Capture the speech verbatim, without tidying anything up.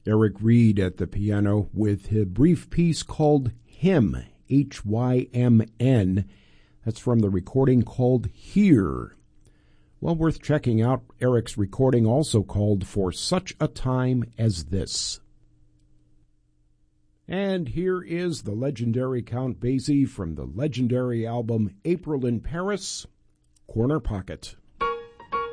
Eric Reed at the piano with a brief piece called Hymn, H Y M N. That's from the recording called Here. Well worth checking out Eric's recording, also called For Such a Time as This. And here is the legendary Count Basie from the legendary album April in Paris, Corner Pocket.